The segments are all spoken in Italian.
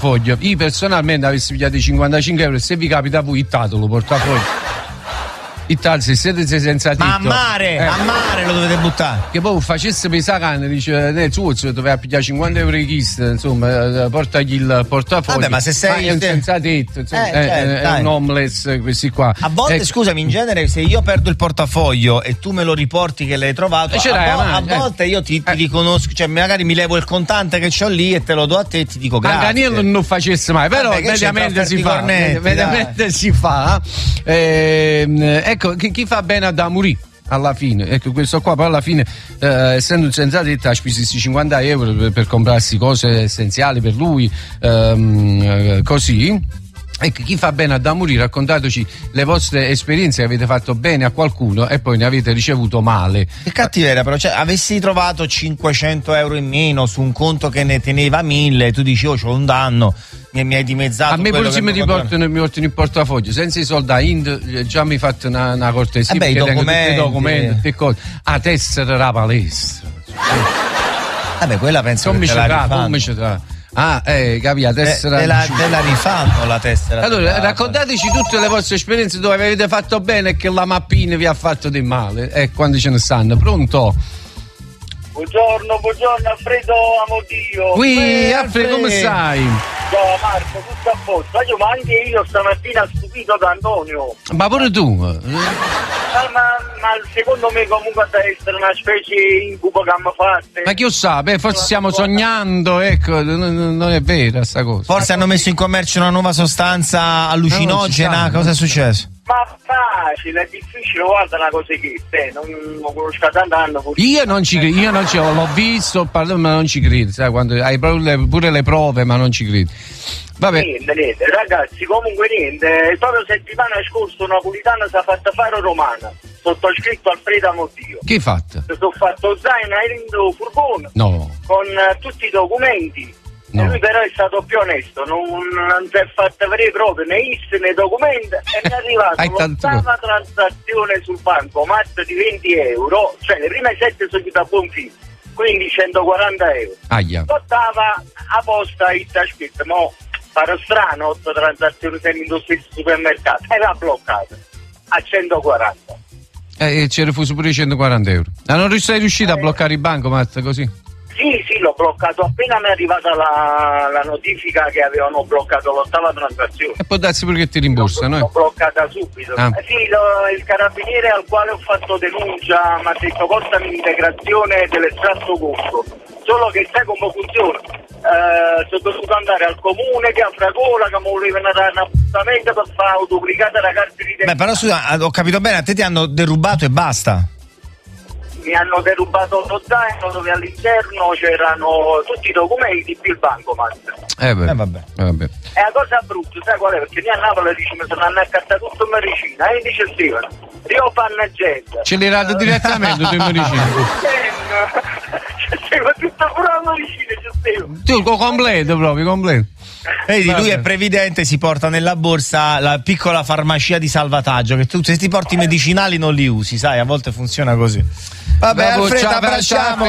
portafoglio. Io personalmente avessi pigliato i 55 euro, se vi capita voi ittatelo portafoglio. Se siete senza tetto, ma a mare lo dovete buttare. Che poi facesse pesare carne, dice nel suo doveva pigliare 50 euro di chista, insomma, portagli il portafoglio. Vabbè, ma se sei è un senza tetto, insomma, è un homeless, questi qua. A volte, scusami, in genere se io perdo il portafoglio e tu me lo riporti che l'hai trovato, a volte io ti riconosco, cioè magari mi levo il contante che c'ho lì e te lo do a te e ti dico grazie. Manganiello non facesse mai, però mediamente si fa. Mediamente si fa. Ecco, chi fa bene a da morire alla fine, ecco, questo qua poi alla fine essendo un senza tetto ha speso 50 euro per comprarsi cose essenziali per lui, così. Ecco, chi fa bene a da morire, raccontateci le vostre esperienze, avete fatto bene a qualcuno e poi ne avete ricevuto male. Che cattiveria, però, cioè, avessi trovato 500 euro in meno su un conto che ne teneva 1000, tu dici, c'ho un danno, mi hai dimezzato. A me pure se mi portano il portafoglio, senza i soldi a Ind, già mi fate una cortesia. I documenti e cose. A tessera la palestra. Vabbè, quella penso che te la rifando. Capito, tessera te la rifanno la tessera. Allora, raccontateci tutte le vostre esperienze dove avete fatto bene e che la mappina vi ha fatto del male. Quando ce ne stanno. Pronto? Buongiorno Alfredo Amodio. Qui Alfredo, come stai? Ciao Marco, tutto a posto. Ma anche io stamattina stupito da Antonio. Ma pure tu? Ma secondo me comunque deve essere una specie di incubo che hanno fatto. Ma chi lo sa? Forse stiamo sognando, ecco, non è vera sta cosa. Forse hanno messo in commercio una nuova sostanza allucinogena, cosa è successo? Ma facile, è difficile, guarda una cosa che non conosco tanto anno. Io non ci credo, l'ho visto, ma non ci credo, sai, quando hai pure le prove, ma non ci credo. Vabbè. Niente, ragazzi, comunque niente, proprio settimana scorsa una napolitana si è fatta fare romana, sottoscritto Alfredo Amodio. Che hai fatto? Sono fatto zaino in furgone, con tutti i documenti. No. Lui però è stato più onesto, non si è fatta vere prove né IS né documenti e mi è arrivata l'ottava transazione sul bancomat di 20 euro, cioè le prime 7 sono chiuse a buon fine, quindi 140 euro. L'ottava apposta sta scritto, mo farò strano 8 transazioni in lo stesso supermercato e l'ha bloccata a 140. E ci rifuso pure i 140 euro. Ma non sei riuscito a bloccare il bancomat così? Sì, l'ho bloccato appena mi è arrivata la notifica che avevano bloccato l'ottava transazione. E può darsi pure che ti rimborsano, L'ho bloccata subito. Sì, il carabiniere al quale ho fatto denuncia mi ha detto portami l'integrazione dell'estratto conto. Solo che sai come funziona? Sono dovuto andare al comune che a Fragola che mi volevano dare un appuntamento per fare autoduplicata la carta d'identità. Beh, però scusa, ho capito bene, a te ti hanno derubato e basta. Mi hanno derubato lo zaino dove all'interno c'erano tutti i documenti più il bancomat. Vabbè. E la cosa brutta, sai qual è? Perché a Napoli dice mi sono andato a cattare tutto in medicina e dice Stefano, io pannagetta. Ce l'hai dato direttamente tu in medicina? C'è tutto pure la medicina, c'è Stefano. Tu completo proprio, completo. Vedi, lui è previdente, si porta nella borsa la piccola farmacia di salvataggio, che tu se ti porti i medicinali non li usi, sai, a volte funziona così. Vabbè, Alfredo, abbracciamo.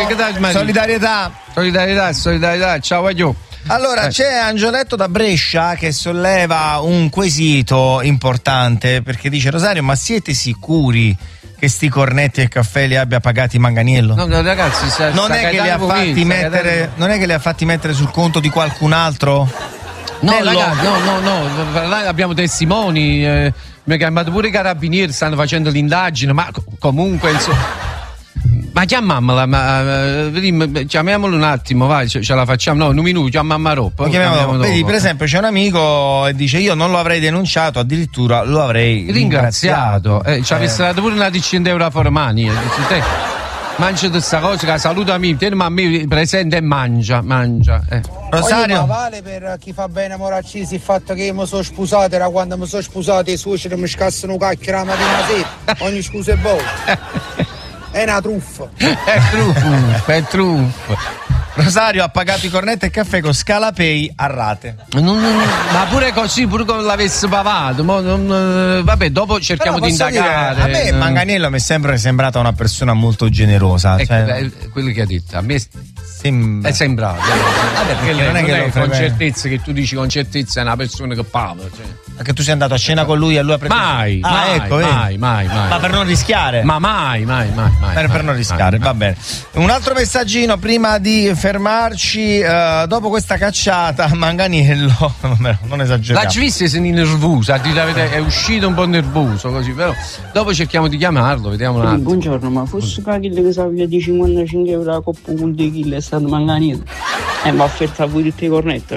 Solidarietà, ciao aglio. Allora, c'è Angioletto da Brescia che solleva un quesito importante, perché dice: Rosario, ma siete sicuri che sti cornetti e caffè li abbia pagati Manganiello? No, ragazzi, non è che li ha fatti mettere sul conto di qualcun altro? No, ragazzi, no, abbiamo testimoni, mi ha chiamato pure i carabinieri, stanno facendo l'indagine, ma comunque insomma. Ma chiamiamola, chiamiamolo un attimo, vai, ce la facciamo, un minuto, chiamiamo Roppa. Vedi, per esempio, c'è un amico e dice: io non lo avrei denunciato, addirittura lo avrei ringraziato. Ci avesse dato pure una decina d'euro a Formani. Mangia questa cosa, che saluta amici, tieni a me presente e mangia. Rosario, ma vale per chi fa bene Moraccisi il fatto che io mi sono sposato, era quando mi sono sposato i suoceri mi scassano cacchio la mattina sera, ogni scusa è buona. È una truffa. È truffa. Rosario ha pagato i cornetti e caffè con Scalapay a rate. Ma pure così, pure come l'avesse pagato. Vabbè, dopo cerchiamo di indagare. A me Manganiello mi è sempre sembrata una persona molto generosa. Ecco, quello che ha detto. A me è sembrato. Perché non è che con certezza, che tu dici con certezza è una persona che parla. Che tu sei andato a cena con lui e lui ha preso. Mai. Ma per non rischiare. Ma mai. Per non rischiare, va bene. Un altro messaggino prima di fermarci. Dopo questa cacciata, Manganiello, non esageriamo. La Svisse è nervosa, è uscito un po' nervoso così, però dopo cerchiamo di chiamarlo, vediamo un attimo. Buongiorno, ma fosse Cachille che sapeva di 55 euro la coppa con 2 kg è stato Manganiello. Ma offerta voi tutte le cornette,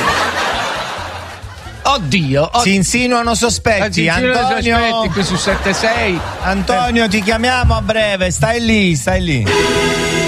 Oddio. Si insinuano sospetti. Antonio, qui su 7-6. Antonio, ti chiamiamo a breve, stai lì.